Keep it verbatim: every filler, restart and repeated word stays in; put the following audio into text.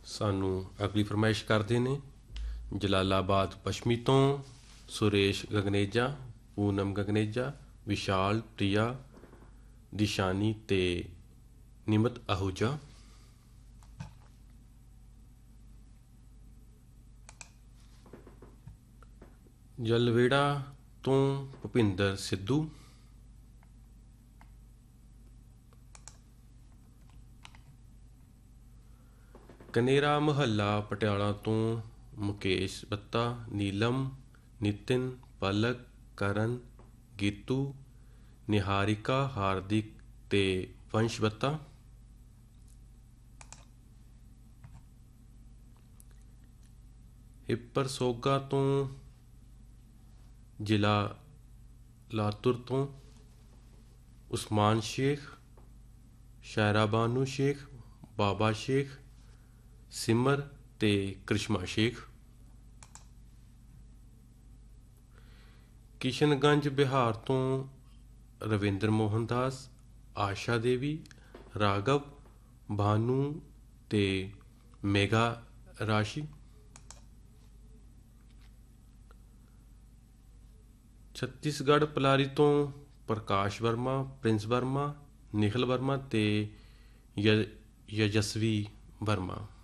ਸਾਨੂੰ ਅਗਲੀ ਫਰਮਾਇਸ਼ ਕਰਦੇ ਨੇ। ਜਲਾਲਾਬਾਦ ਪੱਛਮੀ ਤੋਂ ਸੁਰੇਸ਼ ਗਗਨੇਜਾ, ਪੂਨਮ ਗਗਨੇਜਾ, ਵਿਸ਼ਾਲ, ਪ੍ਰਿਆ, ਦਿਸ਼ਾਨੀ ਤੇ ਨਿਮਤ ਆਹੂਜਾ। ਜਲਵੇੜਾ ਤੋਂ ਭੁਪਿੰਦਰ ਸਿੱਧੂ, ਕਨੇਰਾ ਮੁਹੱਲਾ ਪਟਿਆਲਾ ਤੋਂ ਮੁਕੇਸ਼ ਬੱਤਾ, ਨੀਲਮ, ਨਿਤਿਨ, ਪਲਕ, ਕਰਨ, ਗੀਤੂ, ਨਿਹਾਰਿਕਾ, ਹਾਰਦਿਕ ਤੇ ਵੰਸ਼ ਬੱਤਾ। ਹਿੱਪਰ ਸੋਗਾ ਤੋਂ ਜ਼ਿਲ੍ਹਾ ਲਾਤੂਰ ਤੋਂ ਉਸਮਾਨ ਸ਼ੇਖ, ਸ਼ਾਇਰਾ ਬਾਨੂ ਸ਼ੇਖ, ਬਾਬਾ ਸ਼ੇਖ, ਸਿਮਰ ਤੇ ਕ੍ਰਿਸ਼ਮਾ ਸ਼ੇਖ। ਕਿਸ਼ਨਗੰਜ ਬਿਹਾਰ ਤੋਂ ਰਵਿੰਦਰ ਮੋਹਨ ਦਾਸ, ਆਸ਼ਾ ਦੇਵੀ, ਰਾਘਵ, ਭਾਨੂ ਤੇ ਮੇਘਾ ਰਾਸ਼ੀ। ਛੱਤੀਸਗੜ੍ਹ ਪਲਾਰੀ ਤੋਂ ਪ੍ਰਕਾਸ਼ ਵਰਮਾ, ਪ੍ਰਿੰਸ ਵਰਮਾ, ਨਿਖਿਲ ਵਰਮਾ ਤੇ य ਯਜਸਵੀ ਵਰਮਾ।